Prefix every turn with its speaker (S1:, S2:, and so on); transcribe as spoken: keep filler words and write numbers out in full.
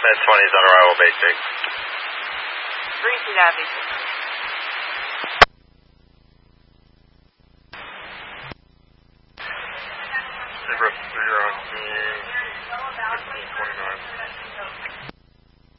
S1: Med twenty is on arrival, basic.
S2: Three feet out, basic.
S1: Zebra three, you're on scene, fifteen twenty-nine.